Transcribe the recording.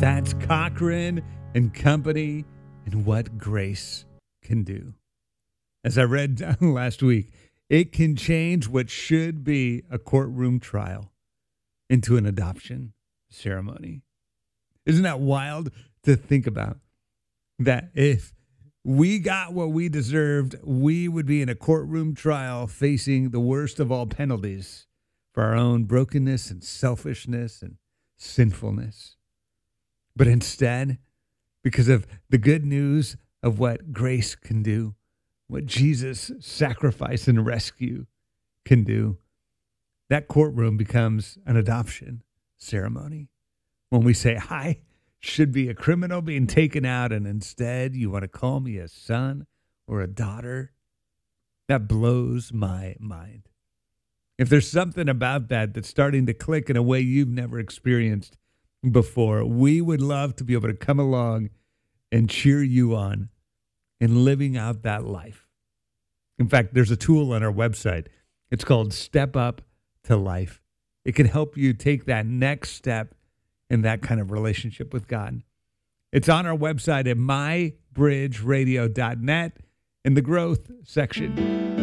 That's Cochran and Company and what grace can do. As I read last week, it can change what should be a courtroom trial into an adoption ceremony. Isn't that wild to think about? That if we got what we deserved, we would be in a courtroom trial facing the worst of all penalties for our own brokenness and selfishness and sinfulness. But instead, because of the good news of what grace can do, what Jesus' sacrifice and rescue can do, that courtroom becomes an adoption ceremony. When we say, I should be a criminal being taken out, and instead you want to call me a son or a daughter, that blows my mind. If there's something about that that's starting to click in a way you've never experienced before, we would love to be able to come along and cheer you on in living out that life. In fact, there's a tool on our website. It's called Step Up to Life. It can help you take that next step in that kind of relationship with God. It's on our website at mybridgeradio.net in the growth section.